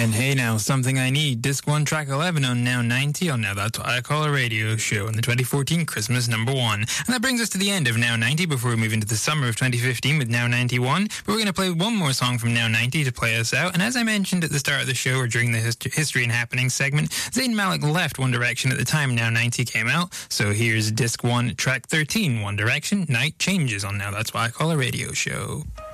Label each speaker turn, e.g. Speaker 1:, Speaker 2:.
Speaker 1: And hey now, Something I Need, Disc 1, Track 11 on Now 90 on Now That's What I Call a Radio Show on the 2014 Christmas number 1. And that brings us to the end of Now 90 before we move into the summer of 2015 with Now 91. But we're going to play one more song from Now 90 to play us out. And as I mentioned at the start of the show or during the History and Happenings segment, Zayn Malik left One Direction at the time Now 90 came out. So here's Disc 1, Track 13, One Direction, Night Changes on Now That's What I Call a Radio Show.